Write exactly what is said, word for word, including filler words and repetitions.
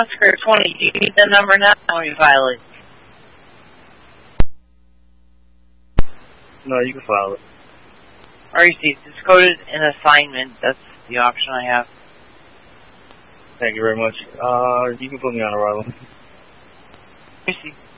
Oscar twenty, do you need the number now or you file it? No, you can file it. Received. It's coded in assignment. That's the option I have. Thank you very much. Uh, you can put me on arrival. Received.